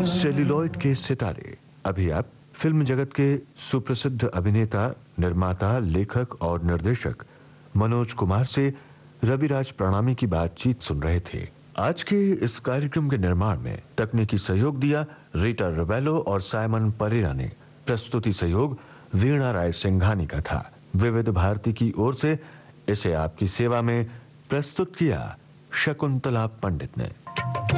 Celluloid के सितारे। अभी आप फिल्म जगत के सुप्रसिद्ध अभिनेता, निर्माता, लेखक और निर्देशक मनोज कुमार से रविराज प्रणामी की बातचीत सुन रहे थे। आज के इस कार्यक्रम के निर्माण में तकनीकी सहयोग दिया रीटा रवेलो और साइमन परेरा ने। प्रस्तुति सहयोग वीणा राय सिंघानी का था। विविध भारती की ओर से इसे आपकी सेवा में प्रस्तुत किया शकुंतला पंडित ने।